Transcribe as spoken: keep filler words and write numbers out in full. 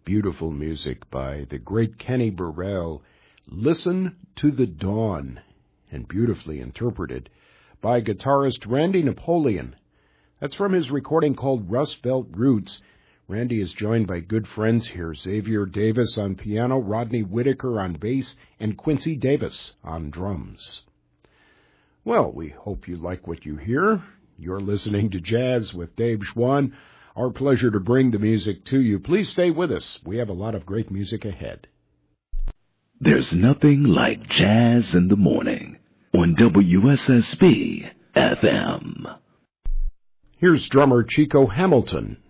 beautiful music by the great Kenny Burrell, Listen to the Dawn, and beautifully interpreted by guitarist Randy Napoleon. That's from his recording called Rust Belt Roots. Randy is joined by good friends here, Xavier Davis on piano, Rodney Whitaker on bass, and Quincy Davis on drums. Well, we hope you like what you hear. You're listening to Jazz with Dave Schwann. Our pleasure to bring the music to you. Please stay with us. We have a lot of great music ahead. There's nothing like jazz in the morning on W S S B F M. Here's drummer Chico Hamilton